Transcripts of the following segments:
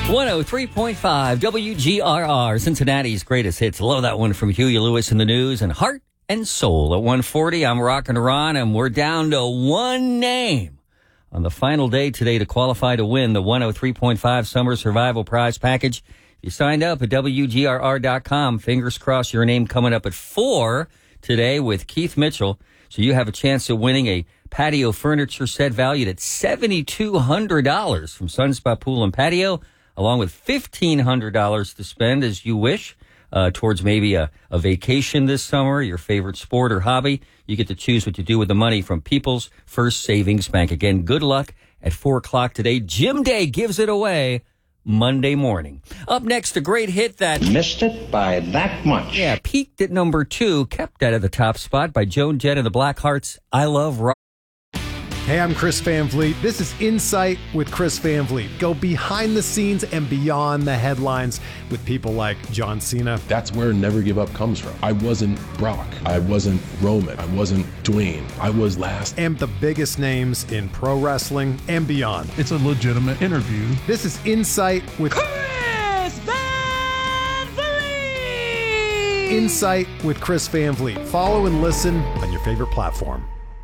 103.5 WGRR, Cincinnati's greatest hits. Love that one from Huey Lewis in the News and Heart and Soul. At 1:40, I'm Rockin' Ron, and we're down to one name on the final day today to qualify to win the 103.5 Summer Survival Prize Package. If you signed up at WGRR.com, fingers crossed your name coming up at 4 today with Keith Mitchell. So you have a chance of winning a patio furniture set valued at $7,200 from Sunspot Pool and Patio, along with $1,500 to spend as you wish towards maybe a vacation this summer, your favorite sport or hobby. You get to choose what you do with the money from People's First Savings Bank. Again, good luck at 4 o'clock today. Jim Day gives it away Monday morning. Up next, a great hit that missed it by that much. Yeah, peaked at number 2, kept out of the top spot by Joan Jett and the Blackhearts. I Love Rock. Hey, I'm Chris Van Vliet. This is Insight with Chris Van Vliet. Go behind the scenes and beyond the headlines with people like John Cena. That's where Never Give Up comes from. I wasn't Brock. I wasn't Roman. I wasn't Dwayne. I was last. And the biggest names in pro wrestling and beyond. It's a legitimate interview. This is Insight with Chris Van Vliet. Insight with Chris Van Vliet. Follow and listen on your favorite platform.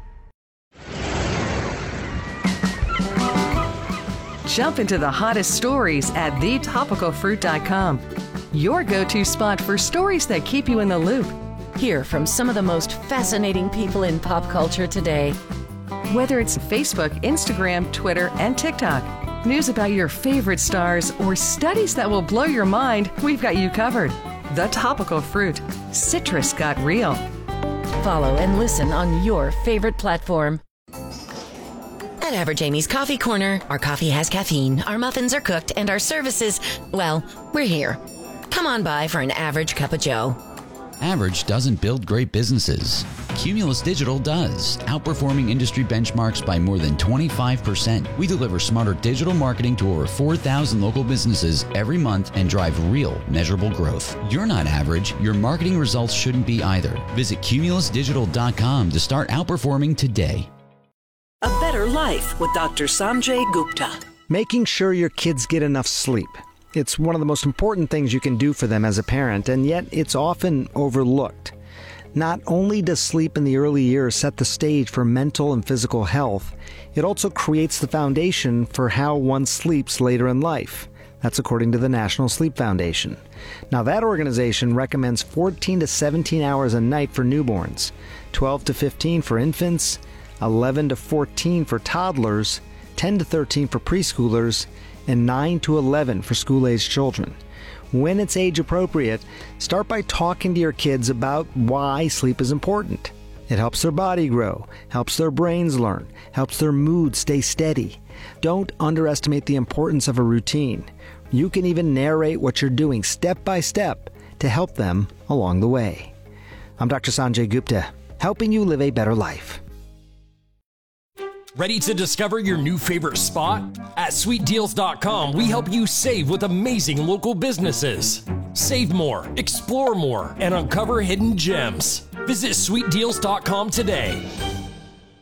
Jump into the hottest stories at thetopicalfruit.com. Your go-to spot for stories that keep you in the loop. Hear from some of the most fascinating people in pop culture today. Whether it's Facebook, Instagram, Twitter, and TikTok, news about your favorite stars, or studies that will blow your mind, we've got you covered. The Topical Fruit. Citrus got real. Follow and listen on your favorite platform. At Average Amy's Coffee Corner, our coffee has caffeine, our muffins are cooked, and our services, well, we're here. Come on by for an average cup of joe. Average doesn't build great businesses. Cumulus Digital does, outperforming industry benchmarks by more than 25%. We deliver smarter digital marketing to over 4,000 local businesses every month and drive real, measurable growth. You're not average. Your marketing results shouldn't be either. Visit cumulusdigital.com to start outperforming today. A Better Life with Dr. Sanjay Gupta. Making sure your kids get enough sleep. It's one of the most important things you can do for them as a parent, and yet it's often overlooked. Not only does sleep in the early years set the stage for mental and physical health, it also creates the foundation for how one sleeps later in life. That's according to the National Sleep Foundation. Now, that organization recommends 14 to 17 hours a night for newborns, 12 to 15 for infants, 11 to 14 for toddlers, 10 to 13 for preschoolers, and 9 to 11 for school-aged children. When it's age appropriate, start by talking to your kids about why sleep is important. It helps their body grow, helps their brains learn, helps their mood stay steady. Don't underestimate the importance of a routine. You can even narrate what you're doing step by step to help them along the way. I'm Dr. Sanjay Gupta, helping you live a better life. Ready to discover your new favorite spot? At sweetdeals.com, we help you save with amazing local businesses. Save more, explore more, and uncover hidden gems. Visit sweetdeals.com today.